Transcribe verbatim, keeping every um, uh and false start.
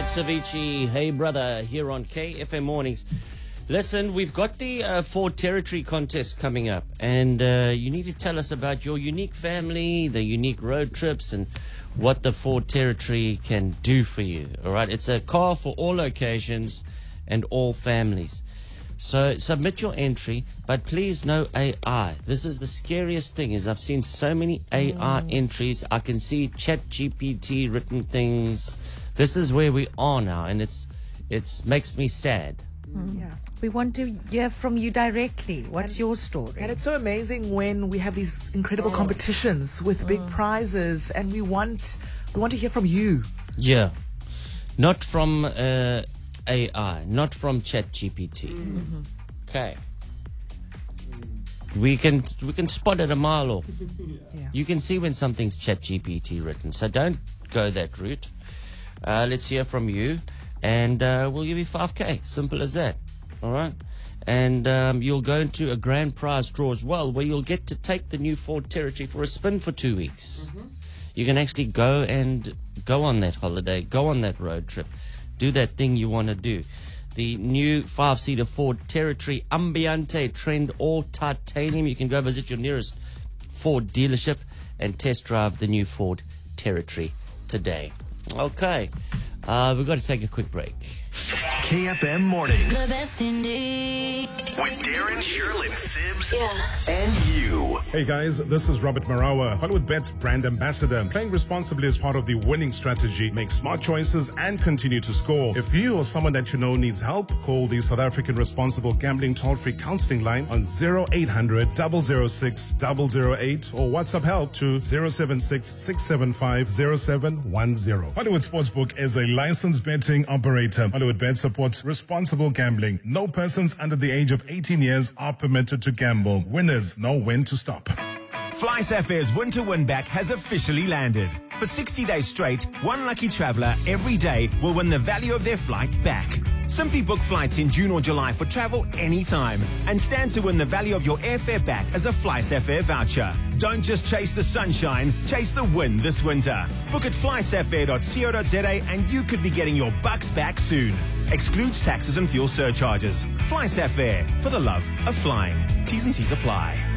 It's Avicii, Hey Brother, here on K F M Mornings. Listen, we've got the uh, Ford Territory contest coming up, and uh, you need to tell us about your unique family, the unique road trips, and what the Ford Territory can do for you. All right, it's a car for all occasions and all families. So submit your entry, but please no A I. This is the scariest thing, is I've seen so many A I mm. entries. I can see ChatGPT written things. This is where we are now, and it's it's makes me sad. Mm. Yeah. We want to hear from you directly. What's and, your story? And it's so amazing when we have these incredible oh. competitions with big mm. prizes, and we want we want to hear from you. Yeah, not from uh, A I, not from ChatGPT. Mm-hmm. Okay, we can we can spot it a mile off. Yeah. You can see when something's ChatGPT written, so don't go that route. Uh, let's hear from you, and uh, we'll give you five K. Simple as that. All right? And um, you'll go into a grand prize draw as well, where you'll get to take the new Ford Territory for a spin for two weeks. Mm-hmm. You can actually go and go on that holiday, go on that road trip, do that thing you want to do. The new five-seater Ford Territory Ambiente Trend All Titanium. You can go visit your nearest Ford dealership and test drive the new Ford Territory today. Okay, uh, we've got to take a quick break. K F M Mornings. The best indeed. With Darren, Sherlyn, Sibs, yeah. and you. Hey guys, this is Robert Marawa, HollywoodBets brand ambassador. Playing responsibly is part of the winning strategy. Make smart choices and continue to score. If you or someone that you know needs help, call the South African Responsible Gambling Toll-Free Counseling Line on zero eight hundred, double oh six, double oh eight or WhatsApp help to zero seven six, six seven five, zero seven one zero. Hollywood Sportsbook is a licensed betting operator. HollywoodBets supports responsible gambling. No persons under the age of eighteen years are permitted to gamble. Winners know when to stop. FlySafair's winter win back has officially landed. For sixty days straight, one lucky traveller every day will win the value of their flight back. Simply book flights in June or July for travel anytime and stand to win the value of your airfare back as a FlySafair voucher. Don't just chase the sunshine, chase the win this winter. Book at fly safair dot co dot za and you could be getting your bucks back soon. Excludes taxes and fuel surcharges. FlySafair, for the love of flying. T's and C's apply.